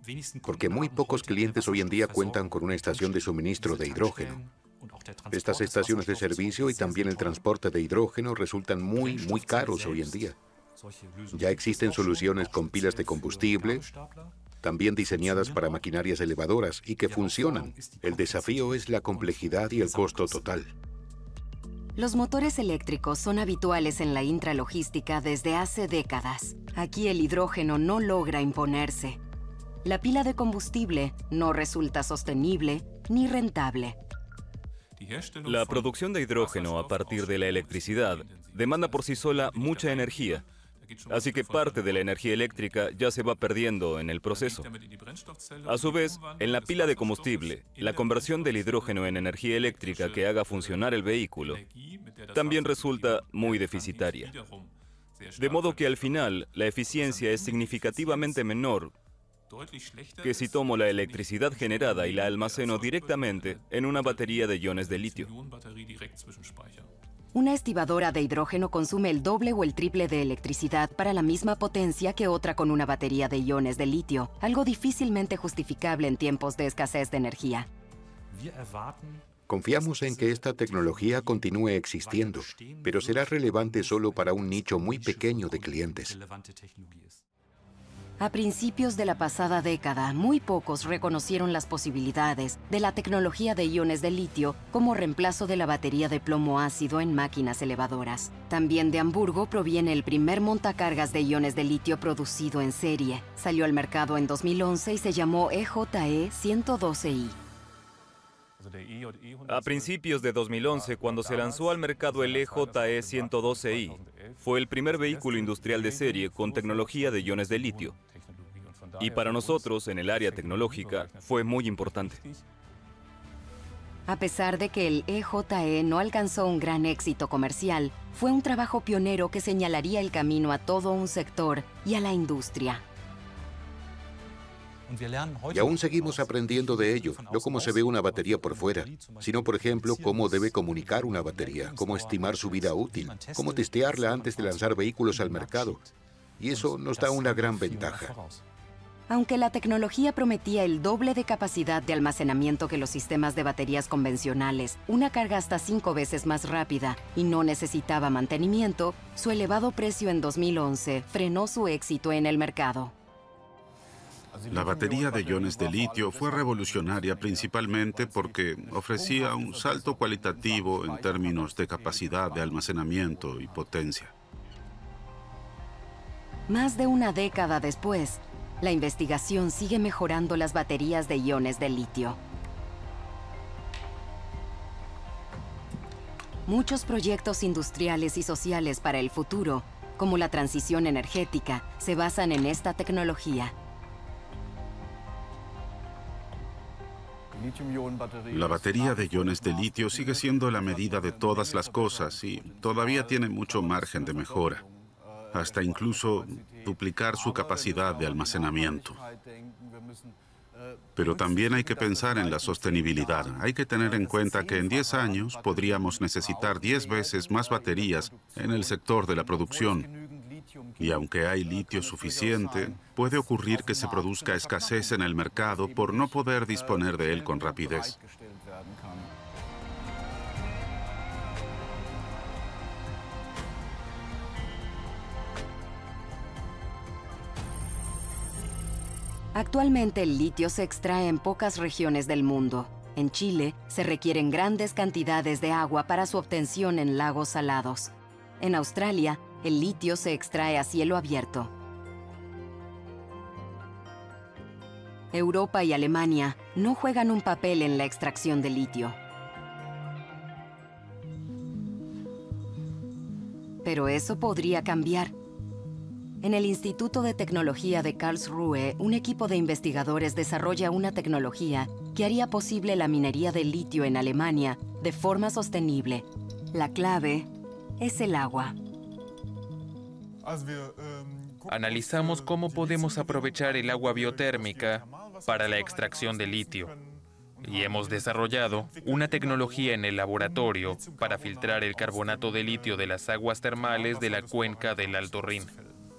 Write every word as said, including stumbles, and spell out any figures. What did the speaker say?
porque muy pocos clientes hoy en día cuentan con una estación de suministro de hidrógeno. Estas estaciones de servicio y también el transporte de hidrógeno resultan muy, muy caros hoy en día. Ya existen soluciones con pilas de combustible, también diseñadas para maquinarias elevadoras y que funcionan. El desafío es la complejidad y el costo total. Los motores eléctricos son habituales en la intralogística desde hace décadas. Aquí el hidrógeno no logra imponerse. La pila de combustible no resulta sostenible ni rentable. La producción de hidrógeno a partir de la electricidad demanda por sí sola mucha energía. Así que parte de la energía eléctrica ya se va perdiendo en el proceso. A su vez, en la pila de combustible, la conversión del hidrógeno en energía eléctrica que haga funcionar el vehículo también resulta muy deficitaria. De modo que al final, la eficiencia es significativamente menor que si tomo la electricidad generada y la almaceno directamente en una batería de iones de litio. Una estibadora de hidrógeno consume el doble o el triple de electricidad para la misma potencia que otra con una batería de iones de litio, algo difícilmente justificable en tiempos de escasez de energía. Confiamos en que esta tecnología continúe existiendo, pero será relevante solo para un nicho muy pequeño de clientes. A principios de la pasada década, muy pocos reconocieron las posibilidades de la tecnología de iones de litio como reemplazo de la batería de plomo ácido en máquinas elevadoras. También de Hamburgo proviene el primer montacargas de iones de litio producido en serie. Salió al mercado en dos mil once y se llamó E J E ciento doce i. A principios de dos mil once, cuando se lanzó al mercado el E J E ciento doce i, fue el primer vehículo industrial de serie con tecnología de iones de litio. Y para nosotros, en el área tecnológica, fue muy importante. A pesar de que el E J E no alcanzó un gran éxito comercial, fue un trabajo pionero que señalaría el camino a todo un sector y a la industria. Y aún seguimos aprendiendo de ello, no cómo se ve una batería por fuera, sino, por ejemplo, cómo debe comunicar una batería, cómo estimar su vida útil, cómo testearla antes de lanzar vehículos al mercado. Y eso nos da una gran ventaja. Aunque la tecnología prometía el doble de capacidad de almacenamiento que los sistemas de baterías convencionales, una carga hasta cinco veces más rápida y no necesitaba mantenimiento, su elevado precio en dos mil once frenó su éxito en el mercado. La batería de iones de litio fue revolucionaria principalmente porque ofrecía un salto cualitativo en términos de capacidad de almacenamiento y potencia. Más de una década después, la investigación sigue mejorando las baterías de iones de litio. Muchos proyectos industriales y sociales para el futuro, como la transición energética, se basan en esta tecnología. La batería de iones de litio sigue siendo la medida de todas las cosas y todavía tiene mucho margen de mejora, hasta incluso duplicar su capacidad de almacenamiento. Pero también hay que pensar en la sostenibilidad. Hay que tener en cuenta que en diez años podríamos necesitar diez veces más baterías en el sector de la producción. Y aunque hay litio suficiente, puede ocurrir que se produzca escasez en el mercado por no poder disponer de él con rapidez. Actualmente el litio se extrae en pocas regiones del mundo. En Chile se requieren grandes cantidades de agua para su obtención en lagos salados. En Australia, el litio se extrae a cielo abierto. Europa y Alemania no juegan un papel en la extracción de litio. Pero eso podría cambiar. En el Instituto de Tecnología de Karlsruhe, un equipo de investigadores desarrolla una tecnología que haría posible la minería de litio en Alemania de forma sostenible. La clave es el agua. Analizamos cómo podemos aprovechar el agua biotérmica para la extracción de litio. Y hemos desarrollado una tecnología en el laboratorio para filtrar el carbonato de litio de las aguas termales de la cuenca del Alto Rin.